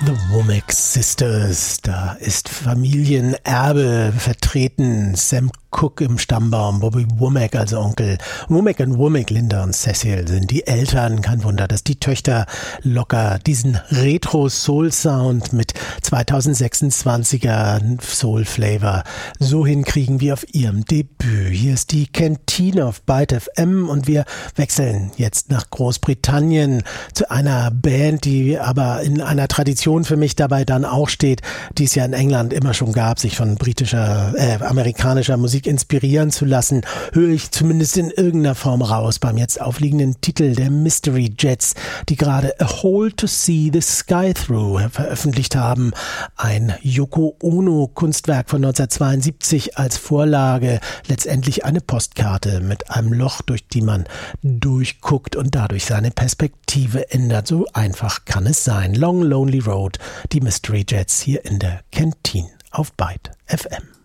The Womack Sisters, da ist Familienerbe vertreten. Sam Cooke im Stammbaum, Bobby Womack als Onkel. Womack und Womack, Linda und Cecil sind die Eltern. Kein Wunder, dass die Töchter locker diesen Retro-Soul-Sound mit 2026er Soul-Flavor so hinkriegen wie auf ihrem Debüt. Hier ist die Kantine auf Byte FM und wir wechseln jetzt nach Großbritannien zu einer Band, die aber in einer Tradition für mich dabei dann auch steht, die es ja in England immer schon gab, sich von amerikanischer Musik inspirieren zu lassen, höre ich zumindest in irgendeiner Form raus beim jetzt aufliegenden Titel der Mystery Jets, die gerade A Hole to See the Sky Through veröffentlicht haben. Ein Yoko Ono Kunstwerk von 1972 als Vorlage, letztendlich eine Postkarte mit einem Loch, durch die man durchguckt und dadurch seine Perspektive ändert. So einfach kann es sein. Long Lonely Road, die Mystery Jets hier in der Kantine auf Byte FM.